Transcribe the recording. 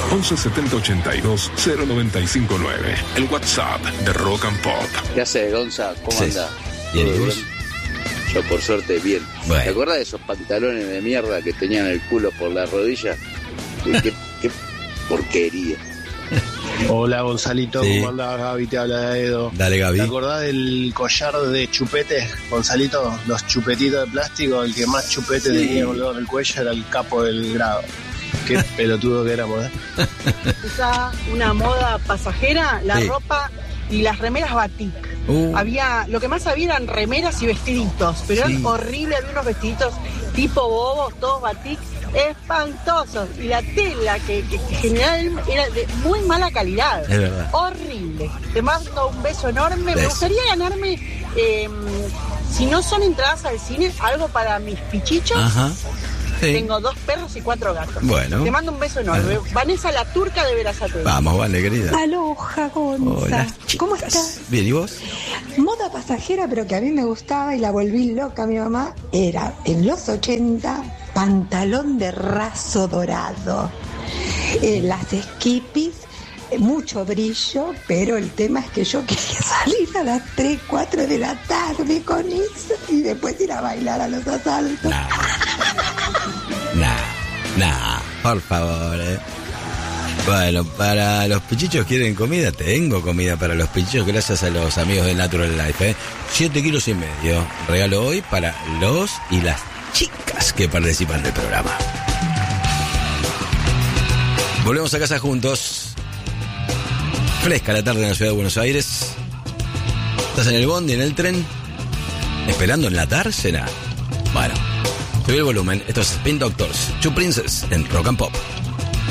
11 70 82 0959. El WhatsApp de Rock and Pop. ¿Qué haces, Gonza? ¿Cómo andás? Bien, ¿y vos? Yo por suerte bien. Bueno. ¿Te acordás de esos pantalones de mierda que tenían el culo por la rodilla? Uy, qué porquería. Hola Gonzalito, Sí. ¿cómo andás? Gaby, te habla de Edo. Dale, Gaby. ¿Te acordás del collar de chupetes, Gonzalito? Los chupetitos de plástico, el que más chupete tenía colgado en el cuello era el capo del grado. Qué pelotudo que éramos, ¿eh? Usa una moda pasajera, la Sí. ropa y las remeras batik. Lo que más había eran remeras y vestiditos, pero Sí. eran horribles, había unos vestiditos tipo bobos, todos batik, espantosos. Y la tela que general era de muy mala calidad. Es verdad. Horrible. Te mando un beso enorme. Me Beso. gustaría ganarme, si no son entradas al cine, algo para mis pichichos. Ajá. Sí. Tengo 2 perros y 4 gatos. Bueno. Te mando un beso enorme. Vanessa la turca de Verazategui. Vamos, vale, querida. Aloha, Gonza. Hola, ¿Cómo chicas. estás? Bien, ¿y vos? Moda pasajera, pero que a mí me gustaba y la volví loca mi mamá, era en los 80 pantalón de raso dorado. Las esquipis, mucho brillo, pero el tema es que yo quería salir a las 3, 4 de la tarde con eso y después ir a bailar a los asaltos. Nah, por favor, Bueno, para los pichichos quieren comida, tengo comida para los pichichos gracias a los amigos de Natural Life, 7 kilos y medio. Regalo hoy para los y las chicas que participan del programa. Volvemos a casa juntos. Fresca la tarde en la ciudad de Buenos Aires. ¿Estás en el bondi, en el tren? ¿Esperando en la dársena? Bueno, subí el volumen. Esto es Spin Doctors, Two Princess en Rock and Pop.